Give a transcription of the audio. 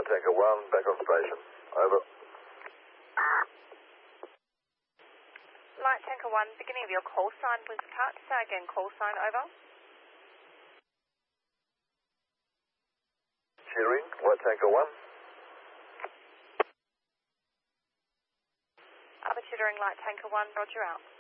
Tanker 1, back on station. Over. Light Tanker 1, beginning of your call sign was cut. Say again, call sign, over. Cheering, Light Tanker 1. Upper tutoring Light Tanker 1, roger out.